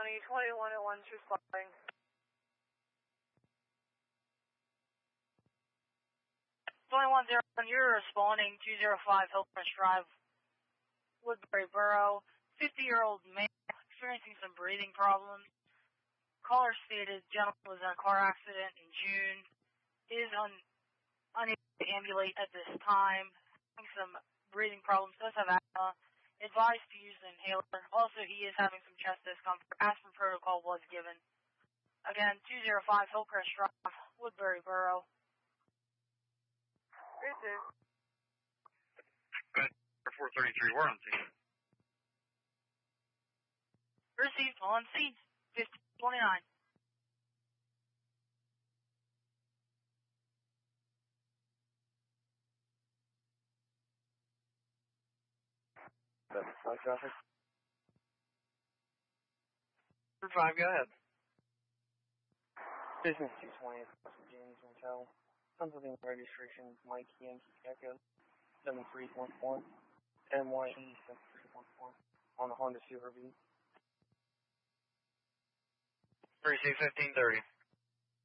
County, 21 at 1 2 spotting. 2101, you're responding 205 Hillcrest Drive, Woodbury Borough. 50-year-old male experiencing some breathing problems. Caller stated gentleman was in a car accident in June. Is unable to ambulate at this time. Having some breathing problems. Does have asthma. Advised to use an inhaler. Also, he is having some chest discomfort. Aspirin protocol was given. Again, 205 Hillcrest Drive, Woodbury Borough. 433, we're on scene. Received on scene, 1529. That's flight traffic. 5, go ahead. Business 220, James Motel. Pennsylvania registration, Mike Yankee Echo 73.4, MYE 73.4 on the Honda CRV. 361530.